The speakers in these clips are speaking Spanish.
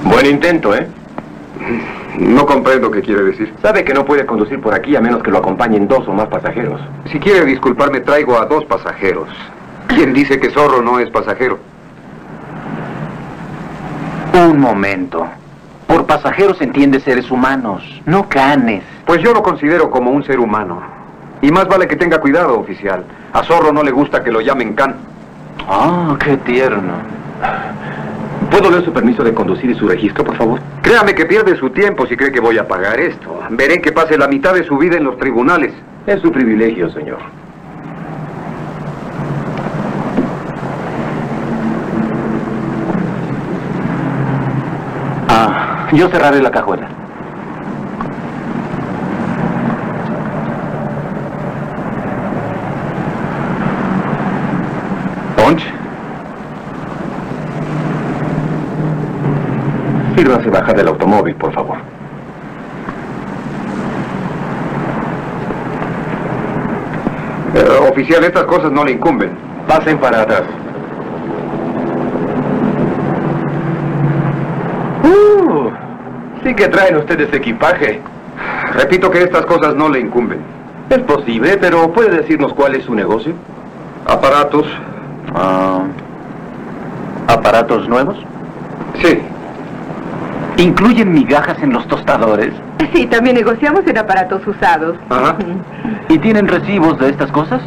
Buen intento, ¿eh? No comprendo qué quiere decir. Sabe que no puede conducir por aquí a menos que lo acompañen 2 o más pasajeros. Si quiere disculparme, traigo a 2 pasajeros. ¿Quién dice que Zorro no es pasajero? Un momento. Por pasajeros entiende seres humanos, no canes. Pues yo lo considero como un ser humano. Y más vale que tenga cuidado, oficial. A Zorro no le gusta que lo llamen can. Ah, qué tierno. ¿Puedo ver su permiso de conducir y su registro, por favor? Créame que pierde su tiempo si cree que voy a pagar esto. Veré que pase la mitad de su vida en los tribunales. Es su privilegio, señor. Yo cerraré la cajuela. Punch. Sírvase bajar del automóvil, por favor. Oficial, estas cosas no le incumben. Pasen para atrás. Sí que traen ustedes equipaje. Repito que estas cosas no le incumben. Es posible, pero ¿puede decirnos cuál es su negocio? Aparatos. ¿Aparatos nuevos? Sí. ¿Incluyen migajas en los tostadores? Sí, también negociamos en aparatos usados. Ajá. ¿Y tienen recibos de estas cosas?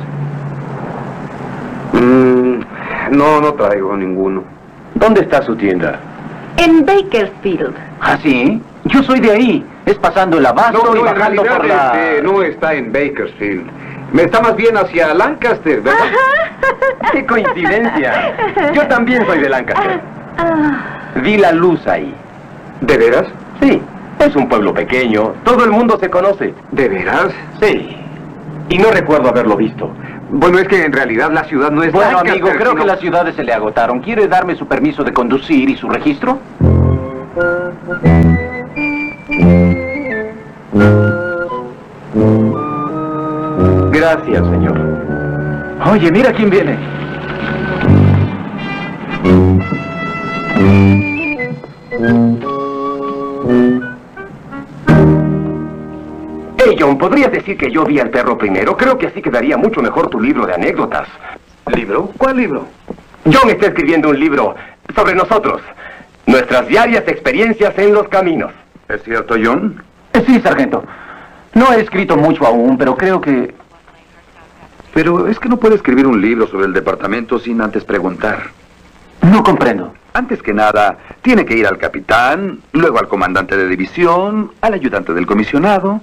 No traigo ninguno. ¿Dónde está su tienda? En Bakersfield. ¿Ah, sí? Yo soy de ahí. Es pasando el abasto y En bajando realidad por la... no está en Bakersfield. Me está más bien hacia Lancaster, ¿verdad? ¡Qué coincidencia! Yo también soy de Lancaster. Vi la luz ahí. ¿De veras? Sí, es un pueblo pequeño. Todo el mundo se conoce. ¿De veras? Sí. Y no recuerdo haberlo visto. Bueno, es que en realidad la ciudad no es Bueno, Lancaster, amigo, creo sino... que las ciudades se le agotaron. ¿Quiere darme su permiso de conducir y su registro? Gracias, señor. Oye, mira quién viene. Hey, John, ¿podrías decir que yo vi al perro primero? Creo que así quedaría mucho mejor tu libro de anécdotas. ¿Libro? ¿Cuál libro? John está escribiendo un libro sobre nosotros. Nuestras diarias experiencias en los caminos. ¿Es cierto, John? Sí, sargento. No he escrito mucho aún, pero creo que... Pero es que no puede escribir un libro sobre el departamento sin antes preguntar. No comprendo. Antes que nada, tiene que ir al capitán, luego al comandante de división, al ayudante del comisionado,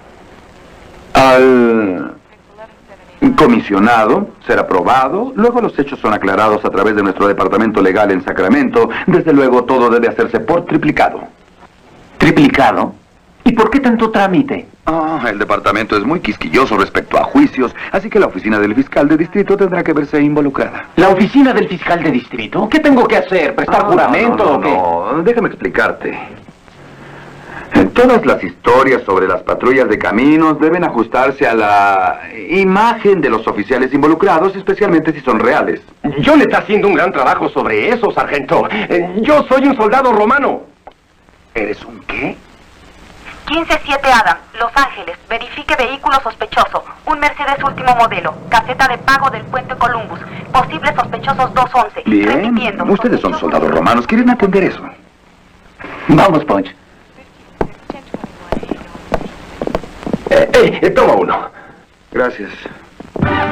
al comisionado, ser aprobado, luego los hechos son aclarados a través de nuestro departamento legal en Sacramento. Desde luego todo debe hacerse por triplicado. ¿Triplicado? ¿Y por qué tanto trámite? El departamento es muy quisquilloso respecto a juicios, así que la oficina del fiscal de distrito tendrá que verse involucrada. ¿La oficina del fiscal de distrito? ¿Qué tengo que hacer? ¿Prestar juramento o qué? No, déjame explicarte. Todas las historias sobre las patrullas de caminos deben ajustarse a la imagen de los oficiales involucrados, especialmente si son reales. John está haciendo un gran trabajo sobre eso, sargento. Yo soy un soldado romano. ¿Eres un qué? 157 Adam, Los Ángeles. Verifique vehículo sospechoso. Un Mercedes último modelo. Caseta de pago del puente Columbus. Posibles sospechosos 211. Bien. Repitiendo, Ustedes son soldados romanos. ¿Quieren atender eso? Vamos, Punch. Toma uno. Gracias.